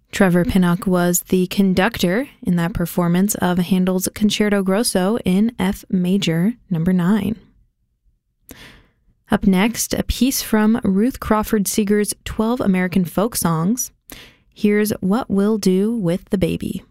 Trevor Pinnock was the conductor in that performance of Handel's Concerto Grosso in F major, number 9. Up next, a piece from Ruth Crawford Seeger's 12 American Folk Songs. Here's What We'll Do with the Baby.